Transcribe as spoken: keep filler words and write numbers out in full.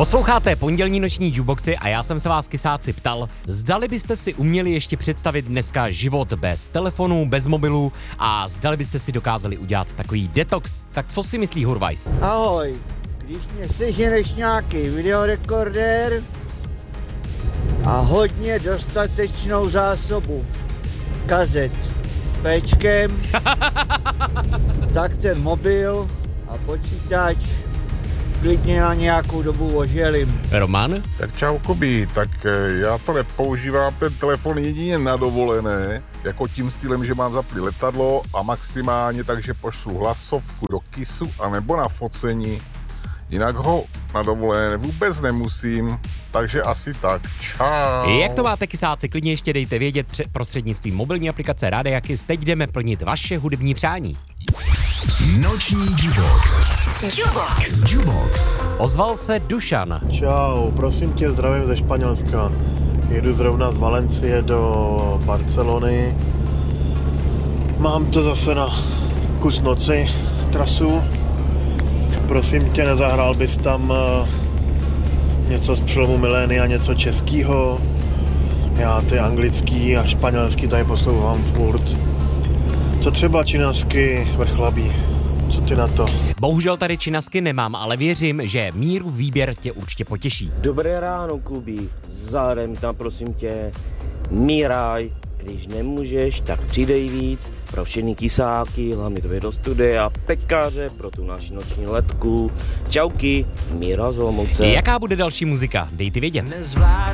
Posloucháte pondělní noční jukeboxy a já jsem se vás, kysáci, ptal, zdali byste si uměli ještě představit dneska život bez telefonu, bez mobilu a zdali byste si dokázali udělat takový detox. Tak co si myslí Hurvajs? Ahoj, když mě seženeš nějaký videorekordér a hodně dostatečnou zásobu kazet s péčkem, tak ten mobil a počítač klidně na nějakou dobu oželím. Roman? Tak čau Kubi, tak já to nepoužívám ten telefon jedině na dovolené, jako tím stylem, že mám zaplý letadlo a maximálně takže pošlu hlasovku do kisu anebo na focení. Jinak ho na dovolené vůbec nemusím, takže asi tak. Čau. Jak to máte, kysáci? Klidně ještě dejte vědět před prostřednictvím mobilní aplikace Rádia Kiss. Teď jdeme plnit vaše hudební přání. Noční jukebox. Jukebox. Jukebox. Ozval se Dušan. Čau, prosím tě, zdravím ze Španělska. Jedu zrovna z Valencie do Barcelony. Mám to zase na kus noci, trasu. Prosím tě, nezahrál bys tam uh, něco z přelomu milénia, něco českýho. Já ty anglický a španělský tady poslouchám furt. Co třeba činasky vrchlabí? Co ty na to? Bohužel tady činasky nemám, ale věřím, že Míru výběr tě určitě potěší. Dobré ráno, Kubi. Zahraj tam, prosím tě, Míraj. Když nemůžeš, tak přidej víc. Pro všechny kysáky, hlavně tvoje do studia, pekaře, pro tu naši noční letku. Čauky, Míra z Olomouce. Jaká bude další muzika? Dejte vědět.